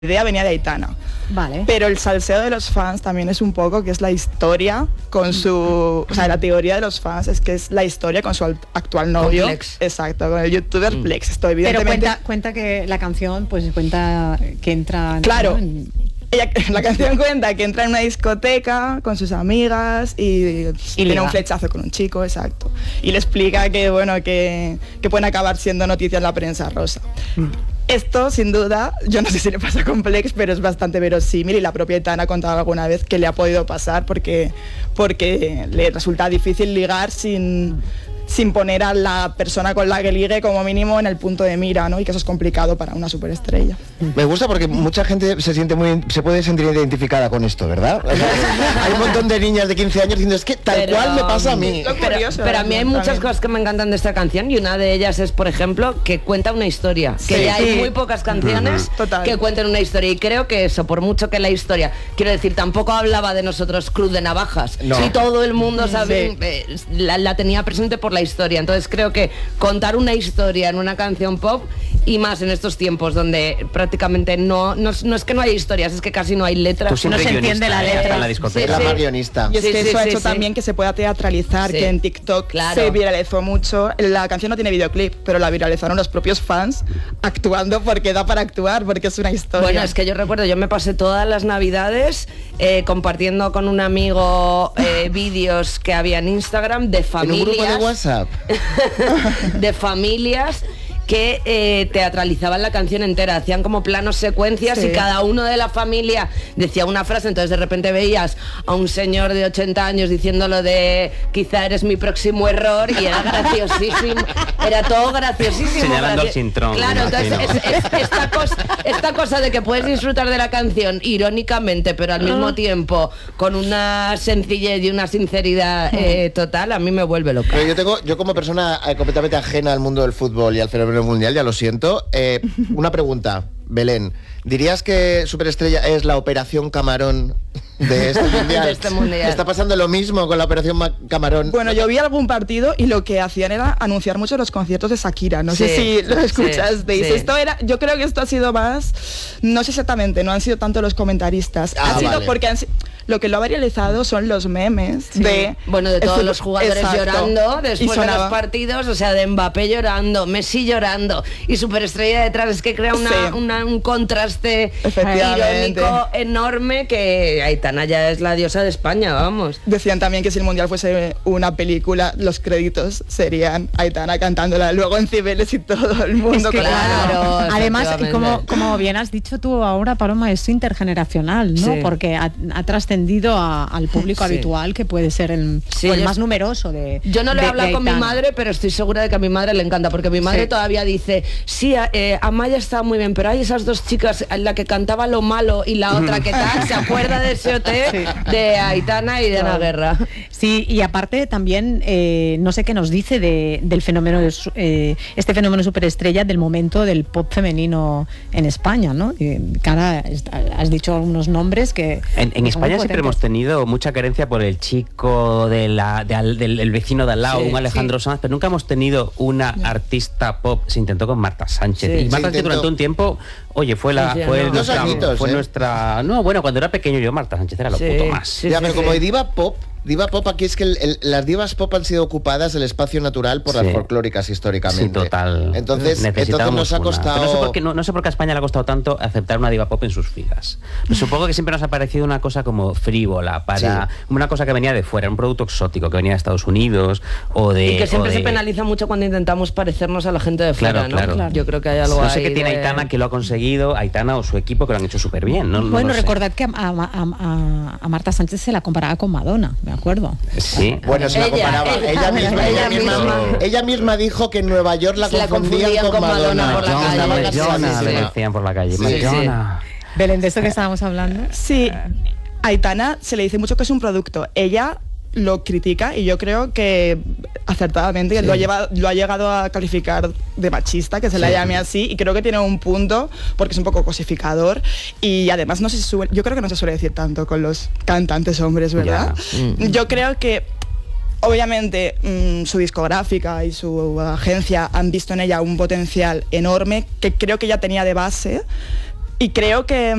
idea venía de Aitana. Vale. Pero el salseo de los fans también es un poco que es la historia con su... O sea, la teoría de los fans es que es la historia con su actual novio. Plex. Exacto, con el youtuber Plex. Esto evidentemente... Pero cuenta que la canción, pues cuenta que entra... Claro. ¿no? La canción cuenta que entra en una discoteca con sus amigas y tiene liga. un flechazo con un chico, exacto. Y le explica que, bueno, que pueden acabar siendo noticias en la prensa rosa. Esto, sin duda, yo no sé si le pasa con Plex, pero es bastante verosímil y la propia Aitana ha contado alguna vez que le ha podido pasar porque le resulta difícil ligar sin poner a la persona con la que ligue como mínimo en el punto de mira, ¿no? Y que eso es complicado para una superestrella. Me gusta porque mucha gente se puede sentir identificada con esto, ¿verdad? O sea, hay un montón de niñas de 15 años diciendo, es que tal cual me pasa a mí. Pero a mí hay muchas cosas que me encantan de esta canción y una de ellas es, por ejemplo, que cuenta una historia. Sí. Que ya hay muy pocas canciones que cuenten una historia y creo que eso, por mucho que la historia, quiero decir, tampoco hablaba de nosotros Cruz de Navajas. No. Sí, todo el mundo sabe, la tenía presente por la historia. Entonces creo que contar una historia en una canción pop y más en estos tiempos donde prácticamente no es que no hay historias, es que casi no hay letras, no se entiende la letra. En la discoteca. La más guionista. Y es que eso ha hecho también que se pueda teatralizar, que en TikTok se viralizó mucho. La canción no tiene videoclip, pero la viralizaron los propios fans actuando porque da para actuar, porque es una historia. Bueno, es que yo recuerdo, yo me pasé todas las navidades compartiendo con un amigo vídeos que había en Instagram de familias. ¿En un grupo de WhatsApp? De familias que teatralizaban la canción entera, hacían como planos secuencias y cada uno de la familia decía una frase, entonces de repente veías a un señor de 80 años diciéndolo de quizá eres mi próximo error y era graciosísimo, era todo graciosísimo. Señalando el cintrón. Claro, entonces esta cosa de que puedes disfrutar de la canción irónicamente, pero al mismo tiempo con una sencillez y una sinceridad total, a mí me vuelve loca. Pero yo como persona completamente ajena al mundo del fútbol y al fenómeno mundial, ya lo siento, una pregunta, Belén, ¿dirías que Superestrella es la operación Camarón de este mundial? De este mundial. ¿Está pasando lo mismo con la operación Camarón? Bueno, yo vi algún partido y lo que hacían era anunciar mucho los conciertos de Shakira. No sé si lo escuchasteis. Sí. Yo creo que esto ha sido más, no sé exactamente, no han sido tanto los comentaristas. Ha sido porque lo que lo ha viralizado son los memes de todos los jugadores llorando después de los sonaba. partidos, o sea, de Mbappé llorando, Messi llorando y Superestrella detrás, es que crea un contraste irónico enorme que Aitana ya es la diosa de España, vamos. Decían también que si el mundial fuese una película, los créditos serían Aitana cantándola luego en Cibeles y todo el mundo. Es que, claro. Además, como bien has dicho tú ahora, Paloma, es intergeneracional, ¿no? Sí. Porque ha trascendido al público habitual, que puede ser el más numeroso de. Yo no lo he hablado con mi Aitana. madre, pero estoy segura de que a mi madre le encanta, porque mi madre todavía dice, sí, Amaya está muy bien, pero hay esas dos chicas, la que cantaba Lo Malo y la otra que tal, se acuerda de ese OT de Aitana y de Ana Guerra. Sí, y aparte también, no sé qué nos dice del fenómeno, este fenómeno superestrella del momento del pop femenino en España, ¿no? Cara, has dicho algunos nombres que... En España siempre hemos tenido mucha carencia por el chico del vecino de al lado, un Alejandro Sanz, pero nunca hemos tenido una artista pop. Se intentó con Marta Sánchez. Y Marta Sánchez durante un tiempo, oye, fue nuestra... No, bueno, cuando era pequeño yo, Marta Sánchez era lo puto más. Pero como diva pop, aquí es que las divas pop han sido ocupadas el espacio natural por las folclóricas históricamente. Sí, total. Entonces nos ha costado... Pero no sé por qué a España le ha costado tanto aceptar una diva pop en sus filas. Pero supongo que siempre nos ha parecido una cosa como frívola, una cosa que venía de fuera, un producto exótico que venía de Estados Unidos o de... Y que siempre se penaliza mucho cuando intentamos parecernos a la gente de fuera, claro. Yo creo que hay algo No sé ahí qué tiene Aitana que lo ha conseguido, Aitana o su equipo, que lo han hecho súper bien. Bueno, recordad que a Marta Sánchez se la comparaba con Madonna, me acuerdo. Sí. Bueno, se la comparaba. Ella misma dijo que en Nueva York la confundían con Madonna por la calle. Madonna, le decían por la calle. Madonna. Belén, de esto que estábamos hablando. Sí, a Aitana se le dice mucho que es un producto. Ella lo critica y yo creo que acertadamente lo ha llegado a calificar de machista, que se la llame así, y creo que tiene un punto porque es un poco cosificador y además yo creo que no se suele decir tanto con los cantantes hombres, ¿verdad? Yo creo que obviamente su discográfica y su agencia han visto en ella un potencial enorme que creo que ya tenía de base, Y creo que